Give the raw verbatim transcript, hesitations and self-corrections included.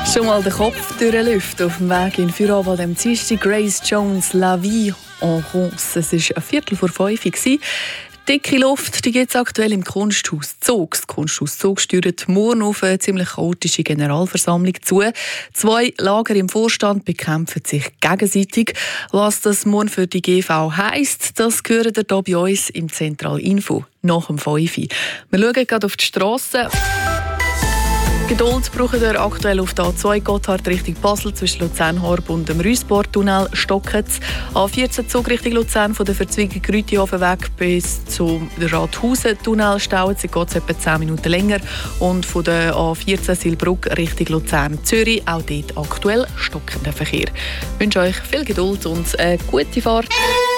Schon mal den Kopf durchlüften auf dem Weg in Feierabend am Dienstag. Grace Jones, La Vie en Rose. Es war ein Viertel vor fünf Uhr. Dicke Luft, die gibt es aktuell im Kunsthaus Zug. Das Kunsthaus Zug steuert morgen auf eine ziemlich chaotische Generalversammlung zu. Zwei Lager im Vorstand bekämpfen sich gegenseitig. Was das morgen für die G V heisst, das hören ihr hier bei uns im Zentralinfo nach dem fünf Uhr. Wir schauen gerade auf die Strasse. Geduld brauchen wir aktuell auf der A zwei Gotthard Richtung Basel zwischen Luzern-Horb und dem Rüssportunnel stocken. A vierzehn Zug Richtung Luzern von der Verzweigung Grütihofen weg bis zum Rathausen-Tunnel stauen. Sie geht etwa zehn Minuten länger. Und von der A vierzehn Silbruck Richtung Luzern-Zürich auch dort aktuell stockender Verkehr. Ich wünsche euch viel Geduld und eine gute Fahrt.